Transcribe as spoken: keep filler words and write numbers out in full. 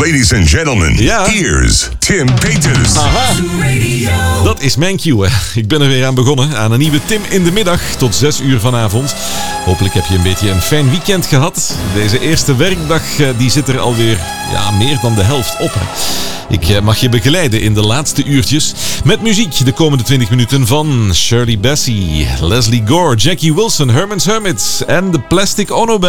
Ladies and gentlemen, Ja. here's Tim Peters. Aha. Dat is mijn cue. Hè. Ik ben er weer aan begonnen. Aan een nieuwe Tim in de middag tot zes uur vanavond. Hopelijk heb je een beetje een fijn weekend gehad. Deze eerste werkdag die zit er alweer ja, meer dan de helft op. Hè. Ik mag je begeleiden in de laatste uurtjes met muziek de komende twintig minuten van Shirley Bassey, Leslie Gore, Jackie Wilson, Herman's Hermits en de Plastic Ono Band.